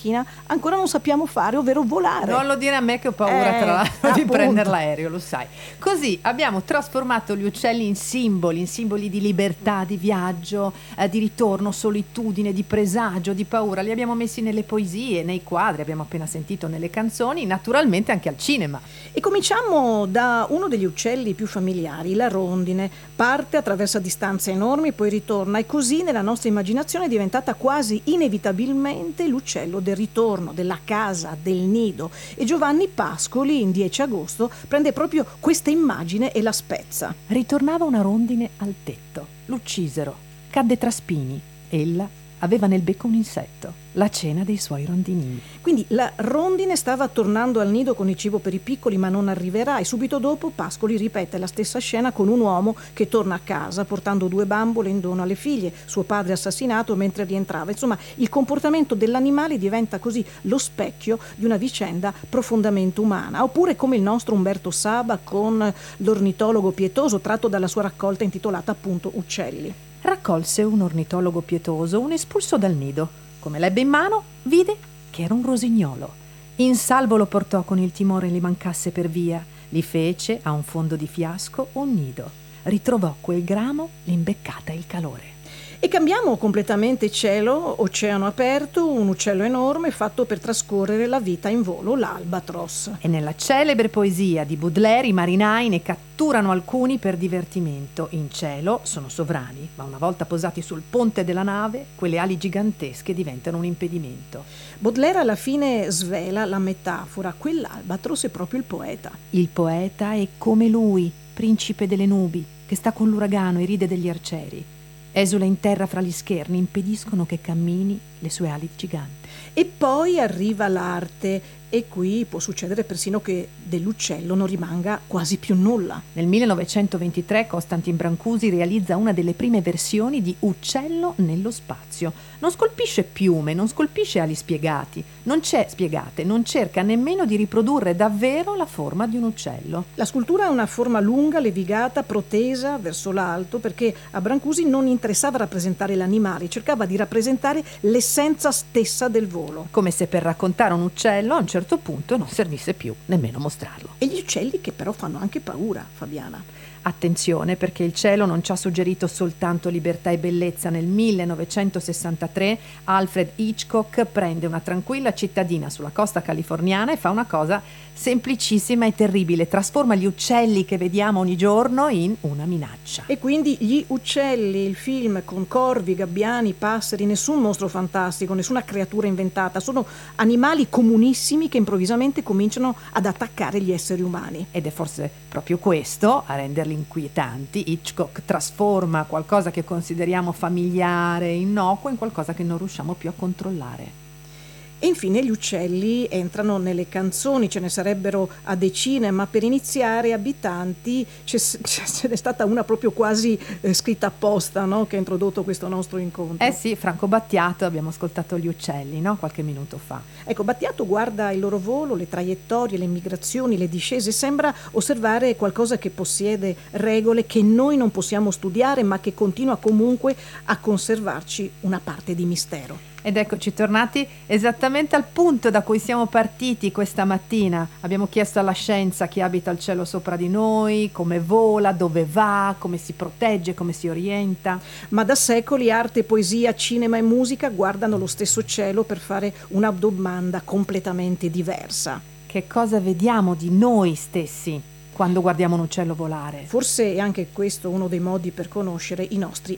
macchina ancora non sappiamo fare, ovvero volare. Non lo dire a me che ho paura tra l'altro di prendere l'aereo, lo sai. Così abbiamo trasformato gli uccelli in simboli di libertà, di viaggio, di ritorno, solitudine, di presagio, di paura. Li abbiamo messi nelle poesie, nei quadri, abbiamo appena sentito nelle canzoni, naturalmente anche al cinema. E cominciamo da uno degli uccelli più familiari, la rondine. Parte, attraversa distanze enormi, poi ritorna, e così nella nostra immaginazione è diventata quasi inevitabilmente l'uccello del ritorno, della casa, del nido. E Giovanni Pascoli in 10 agosto prende proprio questa immagine e la spezza. Ritornava una rondine al tetto, l'uccisero, cadde tra spini. Ella aveva nel becco un insetto, la cena dei suoi rondinini. Quindi la rondine stava tornando al nido con il cibo per i piccoli, ma non arriverà, e subito dopo Pascoli ripete la stessa scena con un uomo che torna a casa portando 2 bambole in dono alle figlie, suo padre assassinato mentre rientrava. Insomma, il comportamento dell'animale diventa così lo specchio di una vicenda profondamente umana. Oppure come il nostro Umberto Saba con l'ornitologo pietoso, tratto dalla sua raccolta intitolata appunto Uccelli. Raccolse un ornitologo pietoso un espulso dal nido. Come l'ebbe in mano, vide che era un rosignolo. In salvo lo portò con il timore gli mancasse per via. Li fece, a un fondo di fiasco, un nido. Ritrovò quel gramo, l'imbeccata e il calore. E cambiamo completamente cielo, oceano aperto, un uccello enorme fatto per trascorrere la vita in volo, l'albatros. E nella celebre poesia di Baudelaire i marinai ne catturano alcuni per divertimento. In cielo sono sovrani, ma una volta posati sul ponte della nave, quelle ali gigantesche diventano un impedimento. Baudelaire alla fine svela la metafora, quell'albatros è proprio il poeta. Il poeta è come lui, principe delle nubi, che sta con l'uragano e ride degli arcieri. Esula in terra fra gli scherni, impediscono che cammini le sue ali giganti. E poi arriva l'arte, e qui può succedere persino che dell'uccello non rimanga quasi più nulla. Nel 1923 Costantin Brancusi realizza una delle prime versioni di Uccello nello spazio. Non scolpisce piume, non scolpisce ali spiegate, non cerca nemmeno di riprodurre davvero la forma di un uccello. La scultura ha una forma lunga, levigata, protesa verso l'alto, perché a Brancusi non interessava rappresentare l'animale, cercava di rappresentare l'essenza stessa del volo. Come se per raccontare un uccello a un certo punto non servisse più nemmeno mostrarlo. E gli uccelli che però fanno anche paura, Fabiana. Attenzione, perché il cielo non ci ha suggerito soltanto libertà e bellezza. Nel 1963 Alfred Hitchcock prende una tranquilla cittadina sulla costa californiana e fa una cosa semplicissima e terribile: trasforma gli uccelli che vediamo ogni giorno in una minaccia. E quindi Gli uccelli, il film con corvi, gabbiani, passeri, nessun mostro fantastico, nessuna creatura inventata, sono animali comunissimi che improvvisamente cominciano ad attaccare gli esseri umani. Ed è forse proprio questo a renderli inquietanti. Hitchcock trasforma qualcosa che consideriamo familiare, innocuo, in qualcosa che non riusciamo più a controllare. E infine gli uccelli entrano nelle canzoni, ce ne sarebbero a decine, ma per iniziare abitanti ce n'è stata una proprio quasi scritta apposta, no? Che ha introdotto questo nostro incontro. Eh sì, Franco Battiato, abbiamo ascoltato Gli uccelli, no? Qualche minuto fa. Ecco, Battiato guarda il loro volo, le traiettorie, le migrazioni, le discese, sembra osservare qualcosa che possiede regole che noi non possiamo studiare, ma che continua comunque a conservarci una parte di mistero. Ed eccoci tornati esattamente al punto da cui siamo partiti questa mattina. Abbiamo chiesto alla scienza chi abita il cielo sopra di noi, come vola, dove va, come si protegge, come si orienta. Ma da secoli arte, poesia, cinema e musica guardano lo stesso cielo per fare una domanda completamente diversa. Che cosa vediamo di noi stessi quando guardiamo un uccello volare? Forse è anche questo uno dei modi per conoscere i nostri